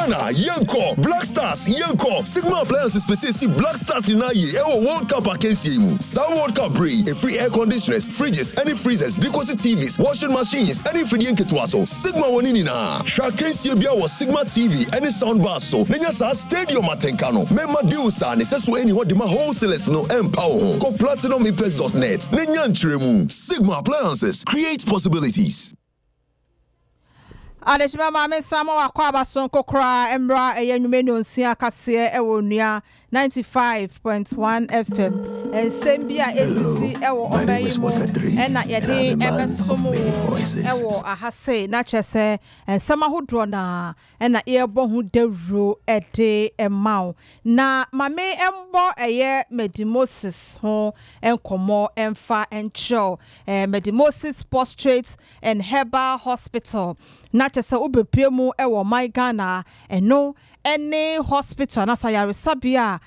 Ghana, Yanko, Black Stars, Yanko, Sigma Appliances specifically Black Stars in Aye, World Cup against you. Some World Cup breed, a free air conditioners, fridges, any freezers, decorative TVs, washing machines, any free Ketwaso, Sigma Wanina. Shakensi Bia was Sigma TV, any sound bar so. Nenya Stadium Matenkano, Memma Diusa, Nesesu any what the wholesalers no empower. Go platinumipes.net, Nenyan Tremu, Sigma Appliances, create possibilities. Adeshima mame samo akwaba sonko kra embra eyenumenu nsia kase ewonua 95.1 FM ensembia ezisi ewo obayimu ena yede ebesomo ewo ahase na chese ensama hodro na ena ebo hu dewro ede emau na mame embo eye Medimosis ho enkomo emfa encho Medimosis Prostrate and Herbal Hospital na chese ubepemu ewo my Ghana eno any hospital na sayaresabia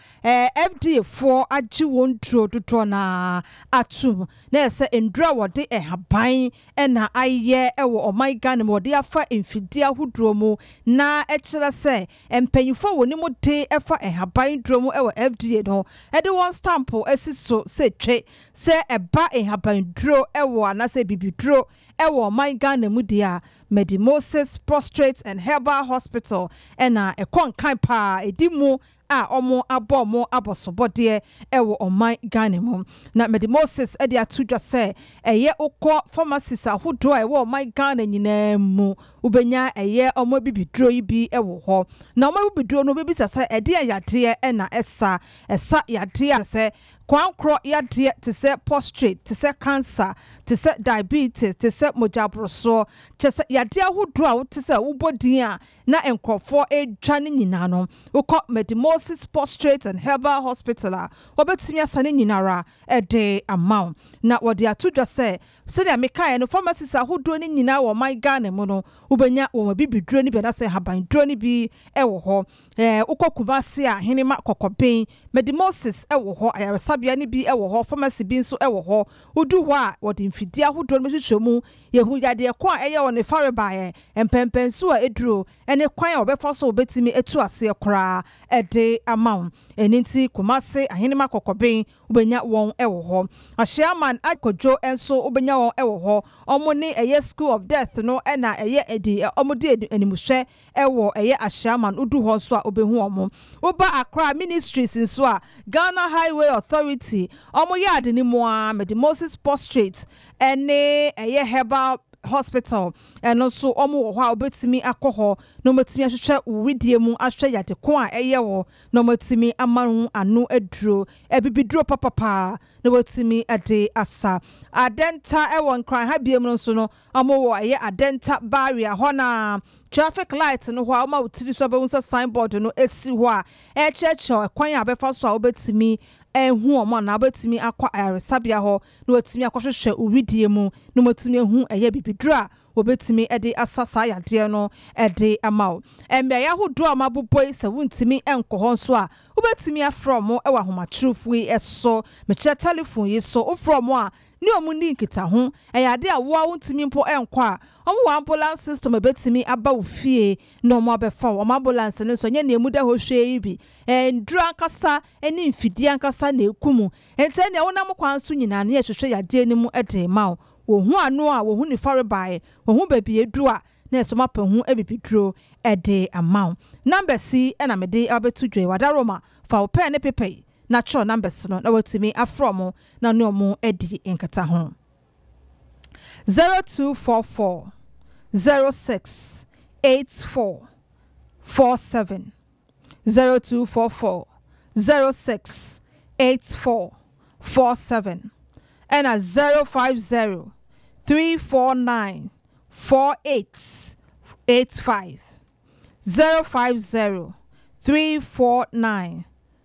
FDA for agi wondro dodo na atum na ese endra wode ehaban na aye ewo omai Ghana wode afa emfidia hudro mu na ekire se empanyifo woni mu de efa ehaban dro mu ewo FDA no e de one stamp esiso se twe se eba ehaban dro ewo anase bibidro ewo omai Ghana mu dia Medimosis Prostrate and Herbal Hospital ena ekon kan pa edimu a omo abomo abosobode ewo omai Ghana mu na Medimosis e dia tudwa se eye ukọ pharmacies ahodo ewo omai Ghana nyina mu ubenya eye omo bibidro yi ewo ho na omo bibidro no bibisa se e dia yade ena esa yade se kwankro yade te se prostrate te se cancer te se diabetes te se mojabroso te se yade ahodo a te se ubodin a na enkrofo edwane nyina no ukọ Medimosis Prostrate and Herbal Hospital a obetimi asane nyinara ede amount na wode atudwa se dia mekae no pharmacies ahodo ni nyina wo my Ghana mu no ubenya wo bibidro ni be na se haban dro ni bi ewo ho ukọ Kumasi a henema kokoben Medimosis ewo ho ayaresabia ni bi ewo ho pharmacy bi nso ewo ho udu ho a wode mfidi ahodo no hwehwemu yehu yade ko a eye wo ne farebae empempenso a eduro ene kwan a obefa so obetimi etu ase kora ede amount eninti Kumasi ahenema kokoben ubenya won ewo ho Ashaman Akojo enso ubenya won ewo ho omo ni eye School of Death no ena eye edi omo di animuhwe ewo eye Ashaman udu ho so a obehu omo uba Accra Ministries nso a Ghana Highway Authority omo yade ni mo a Medimosis Prostrate ene eye Herbal Hospital and also omo ho a obetimi akoho no metimi ahwehwe uridie mu ahwe yade ko a eye wo no metimi amanu anu eduro ebibiduro papa no wetimi ade asa adenta ewon kran ha biem no so no omo wo eye adenta barrier ho na traffic light no ho a ma utiri so be unsa signboard no esi ho a echeche kwan abefa so a obetimi ehu omo na obetimi akwa ayaresabia ho no wetimi akohwehwe uridie mu no metimi ehu eye bibiduro a obetimi ede asasa yade no ede amao embe ya hodo amaboboi se wuntimi enkoho so a obetimi afrom e wa homatrufu eso meche telephone yi so ofrom a ni omuni nkita ho eyade a wo wuntimi mpo enko a omo ambulance system obetimi aba ofie no omo abefa omo ambulance ne so nya na emuda ho hwe yi bi ndru ankasa eni mfidi ankasa na ekumu ente ne wona mo kwan so nyina na ye hwehwe yade ni mu ede mao wohu anu a wohu ni farebae wohu baby edu a na esoma pahu ebibidro ede amount number C na mede abetudwe wadaroma fa open ne pepe na cho numbers no na watimi afrom na no mu edi enkata ho 0244 06 84 47 0244 06 84 47 and a 050 349 4885 050 349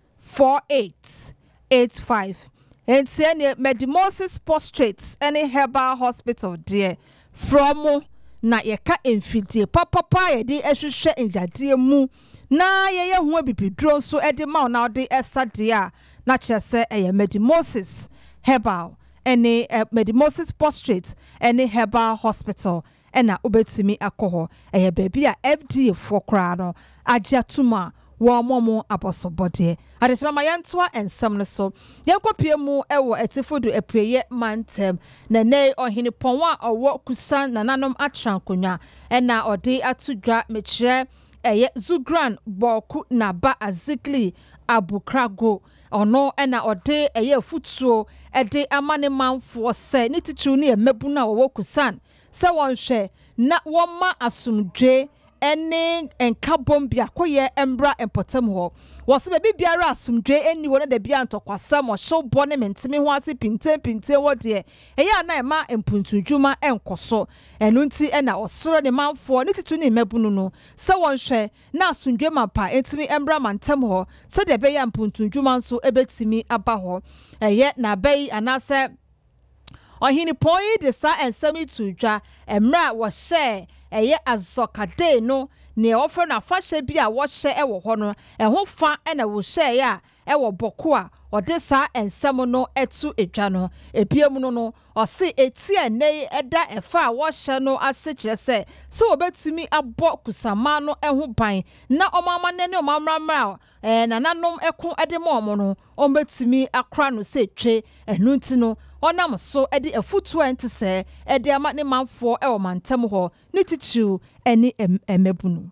4885 and say Medimosis Prostrate any Herbal Hospital dear from na yeka emfidie papa ye de ehwehwe enjade mu na ye hu abibidro so e de ma na de esa de a na chese eye Medimosis Herbal any Medimosis Prostrate any Herbal Hospital ena obetimi akọ eye baby a FDA for kra no agya tuma wo momo abosobode adesema mayantoa ensam no so yenkopie mu ewo etifodo epueye mantem na nei ohene ponwa owo kusan nananom atrankonwa ena ode atudwa mekire eye Zugran boku na ba azikli abukrago ono ena ode eye futuo ede amane manfo se ni titu ni emebu na owo kusan se wonhwe na woma asumdwe ene enka bombia koye embra empotem ho wose be biara asumdwe eni wona da bia ntokwasa mo hyew bone mentime ho ase pinte wo de eya na ema empuntudwuma enkoso enu nti ena osoro ne manfo ne titu ne mebunu no se wonhwe na asumdwe mapa entimi embra mantem ho se de be ya empuntudwuma nso ebetimi aba ho eye na bai anase ohini point de sa ensemi tudwa emra wo hye eye azokade no ne ofre na fashe bia wo hye ewo ho no eho fa na wo hye ya ewo boko a ode sa ensem no etu edwa no ebiem no ose eti enei eda efa wo hye no ase kire se obetumi abo kusama no eho ban na omama ne omamramra nananom eko ede mo no ombetumi akra no se twe enu nti no onam so ede afutu ente se ede ama ne manfo ewo mantem ho ne tichiu eni emebunu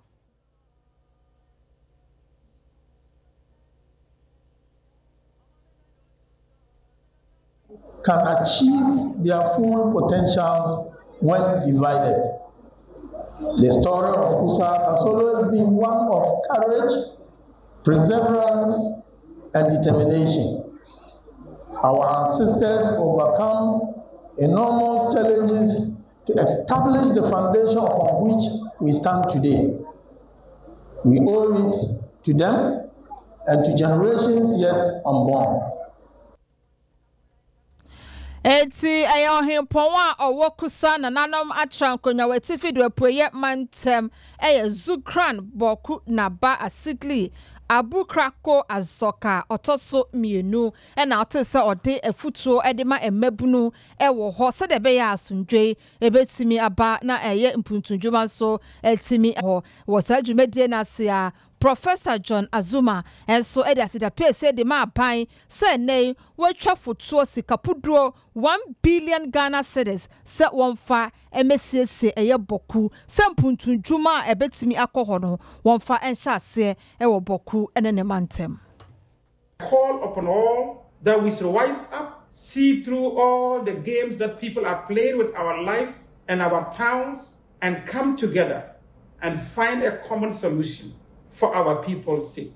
can achieve their full potentials when divided. The story of Kusa has always been one of courage, perseverance, and determination. Our ancestors overcome enormous challenges to establish the foundation upon which we stand today. We owe it to them and to generations yet unborn. Eti ayohin ponwa owo kusa nananom atrankonya wetifido apoye mantem Zugran boku na ba asigli abukrako azoka otoso mienu na otese ode afutuo edema emebunu ewo ho se de be ya asundwe ebetimi aba na mpuntundwuma so etimi ho wosadwumedie na sia Professor John Azuma enso edasida pese de ma ban se nei wetwa fotuo sikapudro 1 billion Ghana cedis se wonfa emesiese boku se mpuntundwuma ebetimi akọ no wonfa enhya ase ewo boku enene mantem. Call upon all that we should rise up, see through all the games that people are playing with our lives and our towns, and come together and find a common solution for our people's sake.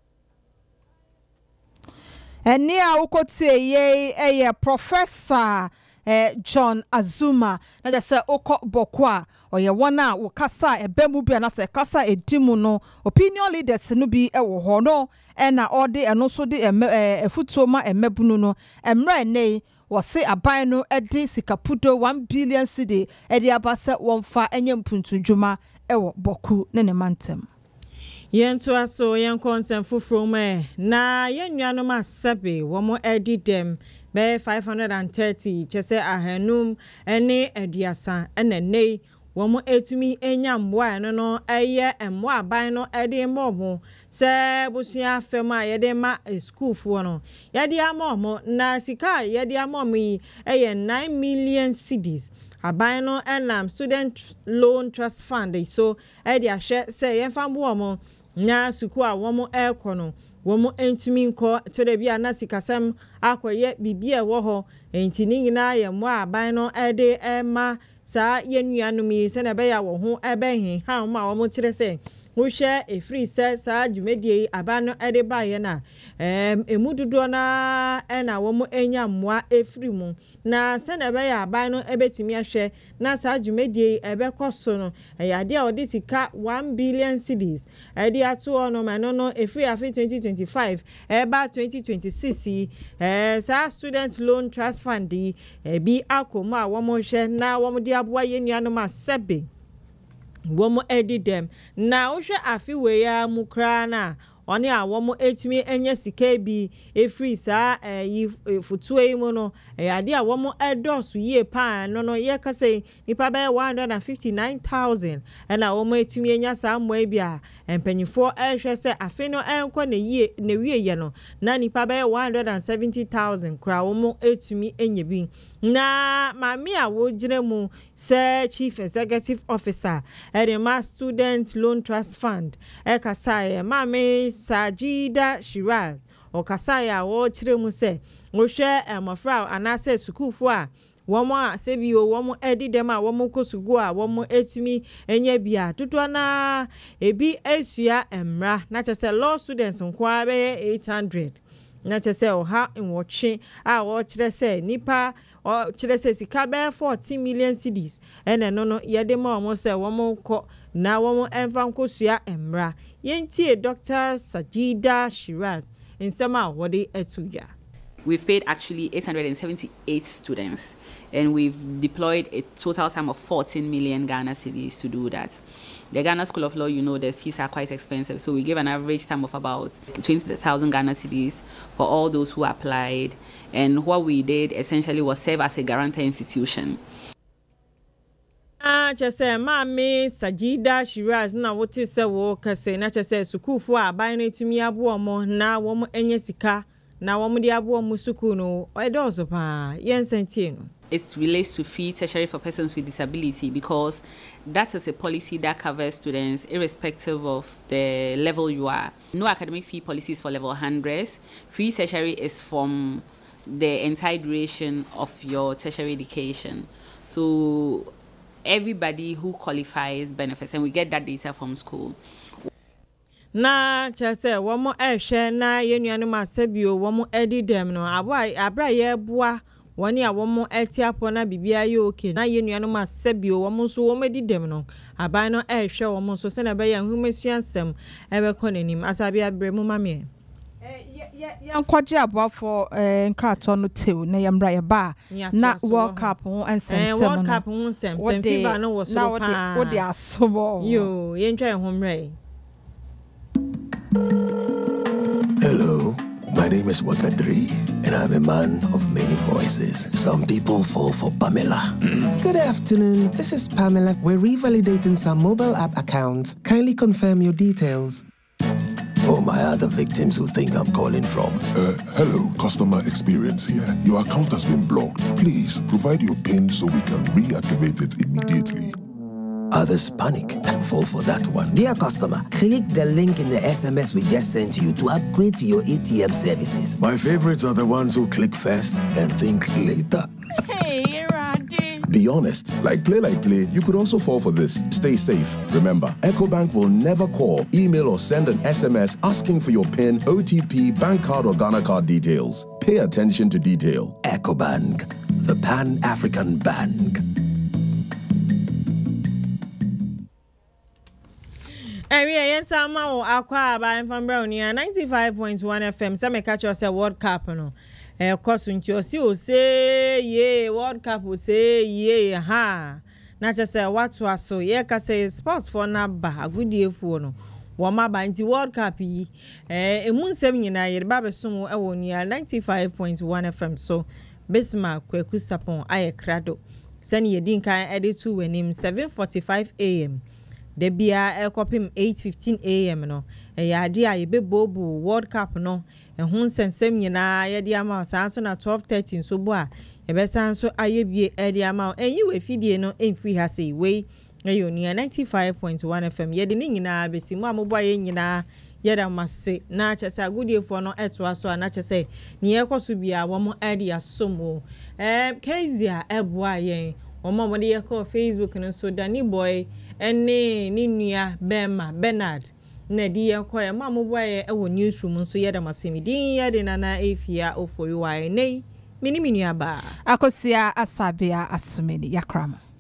Eni a ukotie ye Professor John Azuma na de se okọ bokwa oye wona wo kasa ebemu bia na se kasa edimu no opinion leaders no bi ewo ho no na ode eno so de efutuo ma emebunu no emra nei wose aban no edi sikapudo 1 billion cedi edi abase wonfa enye mpuntudwuma ewo boku ne ne mantem. Yentu aso yen consent fufuro me na yennuanom asabe womo edi dem be 530 chese ahanum ene aduasa enenei womo etumi enyamwa no eye emwa aban no edi mobo se busua fema yede ma school fo no yede amomo na sika yede amomo yi eye 9 million cedis aban no enam student loan trust fund so edi ahwe se yenfa mbo nya suku a womo ekono womo entumi nko to de bia na sikasam akoye bibia wo ho enti ni nyina ye mo aban no ede ema sa yenuanum yi se na be ya wo ho ebe hin ha ma womo kire se wo hwe efri se sa dwumedie aban no ede ba ye na emududo na na womo enya moa efri mu na se na be ya aban no ebetumi ahwe na sa dwumedie ebe koso no yade a odi sika 1 billion cedis edi ato ono mano no efri afi 2025 eba 2026 sa student loan trust fund bi akoma womo hwe na womo di aboa yenuanom asebe womo edi dem na ohwe afi we ya mukra na oni a womo etumi enye sika bi efri saa futuo yi mu no ade a womo edosu yie pa no ye ka say nipa be 159,000 na womo etumi enya saa mo bi a empanyifo ehwe se afi no enko na yie na wieye no na nipa be 170,000 kra womo etumi enye bi na mami a wo gire mu se chief executive officer Edema Student Loan Trust Fund ekasaya mami Sajida Shiraz okasaya wo kire mu se wo hwe amafra anase sukufo a womo a sebio womo edi dem a womo kosugu a womo etimi enye bia tutu na ebi esua emra na chese law students nkwa be 800 na chese oha enwotwe a wo kire se nipa o kire se sika be 40 million cedis ene no yede ma womo se womo ko na womo enfa nkosua emra yentie Dr. Sajida Shiraz insema wode etuya. We've paid actually 878 students, and we've deployed a total sum of 14 million Ghana cedis to do that. The Ghana School of Law, you know, the fees are quite expensive, so we give an average sum of about 20,000 Ghana cedis for all those who applied. And what we did essentially was serve as a guarantor institution. Chese mami Sajida Shiraz na wote se wo kase na chese sukufo aban na etumi abo mo na wo mo enye sika na wo mo di abo mo suku no edozo pa yensentie no. It relates to free tertiary for persons with disability because that is a policy that covers students irrespective of the level you are. No academic fee policies for level 100s. Free tertiary is from the entire duration of your tertiary education. So everybody who qualifies benefits, and we get that data from school. Na chese womo ehwe na yenuanu masebio womo edi dem no abra ye boa woni a womo etiapo na bibia ye okay na yenuanu masebio womo so womo edi dem no aban no ehwe womo so se na be ya humesuansem ebe konanim asabia bremu mame yankwaje abafo nkrato no tew na yamra ye ba na World Cup ho ensem World Cup ho ensem fiba no wo so pa wo de asobo yo yentwa ho mrai. Hello, my name is Wakadri, and I'm a man of many voices. Some people fall for Pamela. Good afternoon, this is Pamela. We're revalidating some mobile app accounts. Kindly confirm your details. Oh, my other victims who think I'm calling from. Hello, customer experience here. Your account has been blocked. Please provide your PIN so we can reactivate it immediately. Others panic and fall for that one. Dear customer, click the link in the SMS we just sent you to upgrade to your ATM services. My favorites are the ones who click first and think later. Hey, Roddy. Be honest, like play, you could also fall for this. Stay safe. Remember, EcoBank will never call, email, or send an SMS asking for your PIN, OTP, bank card, or Ghana card details. Pay attention to detail. EcoBank, the Pan-African Bank. Yensama o akwa aba mfambra onia 95.1 FM se me catch us World Cup no course nti o si o say ye World Cup o say ye ha na che say what was so ye ka say sports for na ba agudiefu no wo ma ba nti World Cup yi emunsem nyina ye ba besom e wo nia 95.1 FM so besma kwaku sapon aye krado sani ye din kan editu wenim 7:45 am Debia ekopim 8:15 am no ade a yebebobu World Cup no ehun sensem nyina yede ama sanso na 12:13 so bo a yebesanso ayebie ade ama enyi we fidie no emfiri ha sei we eyonia 95.1 FM yede ni nyina besimu amobo aye nyina yeda mase na chese agudiefo no eto aso na chese ni yekoso bia wo mo ade asomo Kezia eboa yen omo mo de yeko Facebook no so Danny Boy ene ni nua Bema Bernard na di yekoye mamoboye ewo newsroom so yeda masemi din yede nana efia ofori wa nei mini nua ba akosia asabia asumeni yakrama